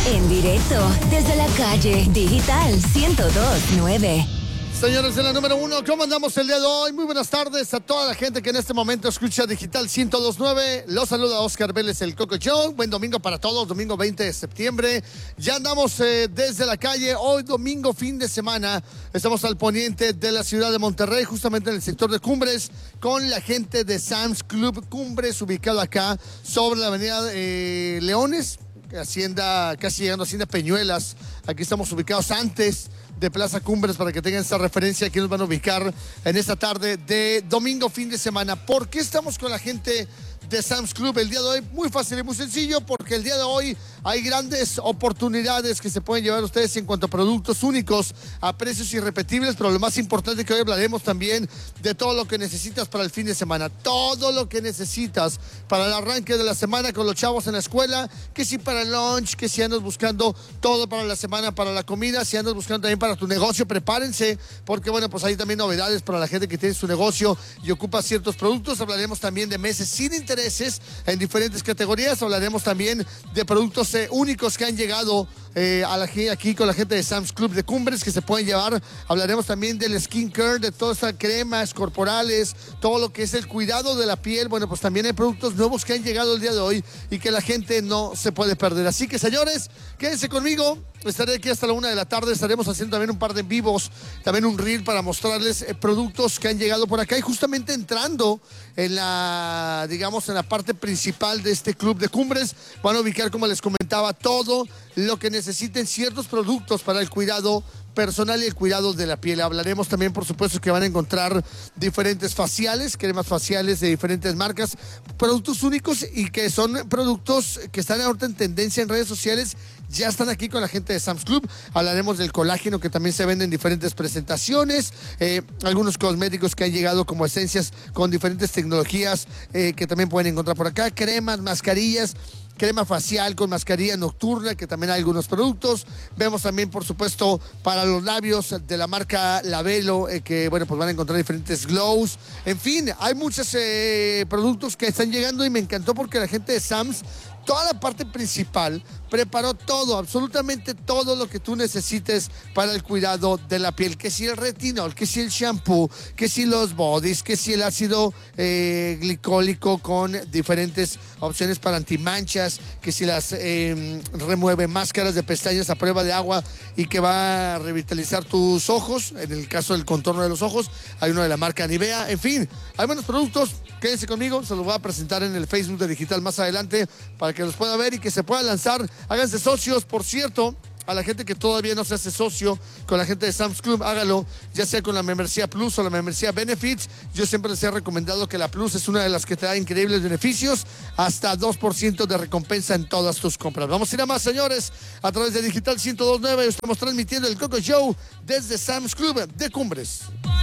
En directo, desde la calle Digital 102.9. Señores, en la número 1, ¿cómo andamos el día de hoy? Muy buenas tardes a toda la gente que en este momento escucha Digital 102.9. Los saluda Oscar Vélez, el Coco Show. Buen domingo para todos, domingo 20 de septiembre. Ya andamos desde la calle, hoy domingo, fin de semana. Estamos al poniente de la ciudad de Monterrey, justamente en el sector de Cumbres, con la gente de Sam's Club Cumbres, ubicado acá sobre la avenida Leones, Hacienda, casi llegando a Hacienda Peñuelas. Aquí estamos ubicados antes de Plaza Cumbres, para que tengan esta referencia. Aquí nos van a ubicar en esta tarde de domingo, fin de semana. ¿Por qué estamos con la gente de Sam's Club el día de hoy? Muy fácil y muy sencillo, porque el día de hoy hay grandes oportunidades que se pueden llevar ustedes en cuanto a productos únicos a precios irrepetibles, pero lo más importante es que hoy hablaremos también de todo lo que necesitas para el fin de semana, todo lo que necesitas para el arranque de la semana con los chavos en la escuela, que si para el lunch, que si andas buscando todo para la semana, para la comida, si andas buscando también para tu negocio, prepárense, porque bueno, pues hay también novedades para la gente que tiene su negocio y ocupa ciertos productos. Hablaremos también de meses sin intereses en diferentes categorías, hablaremos también de productos únicos que han llegado aquí con la gente de Sam's Club de Cumbres, que se pueden llevar. Hablaremos también del skincare, de todas estas cremas corporales, todo lo que es el cuidado de la piel. Bueno, pues también hay productos nuevos que han llegado el día de hoy y que la gente no se puede perder. Así que, señores, quédense conmigo. Estaré aquí hasta la 1 de la tarde. Estaremos haciendo también un par de en vivos, también un reel para mostrarles productos que han llegado por acá. Y justamente entrando en la, digamos, en la parte principal de este club de Cumbres, van a ubicar, como les comentaba, todo lo que necesiten, ciertos productos para el cuidado personal y el cuidado de la piel. Hablaremos también, por supuesto, que van a encontrar diferentes faciales, cremas faciales de diferentes marcas, productos únicos y que son productos que están ahorita en tendencia en redes sociales. Ya están aquí con la gente de Sam's Club. Hablaremos del colágeno, que también se vende en diferentes presentaciones, algunos cosméticos que han llegado como esencias con diferentes tecnologías que también pueden encontrar por acá, cremas, mascarillas, crema facial con mascarilla nocturna, que también hay algunos productos. Vemos también, por supuesto, para los labios de la marca Labello, que, bueno, pues van a encontrar diferentes glows. En fin, hay muchos productos que están llegando y me encantó porque la gente de Sam's, toda la parte principal, preparó todo, absolutamente todo lo que tú necesites para el cuidado de la piel. Que si el retinol, que si el shampoo, que si los bodies, que si el ácido glicólico con diferentes opciones para antimanchas, que si las remueve, máscaras de pestañas a prueba de agua y que va a revitalizar tus ojos. En el caso del contorno de los ojos, hay uno de la marca Nivea. En fin, hay buenos productos. Quédense conmigo, se los voy a presentar en el Facebook de Digital más adelante para que los pueda ver y que se pueda lanzar. Háganse socios, por cierto. A la gente que todavía no se hace socio con la gente de Sam's Club, hágalo, ya sea con la membresía Plus o la membresía Benefits. Yo siempre les he recomendado que la Plus es una de las que te da increíbles beneficios, hasta 2% de recompensa en todas tus compras. Vamos a ir a más, señores, a través de Digital 102.9. Estamos transmitiendo el Coco Show desde Sam's Club de Cumbres.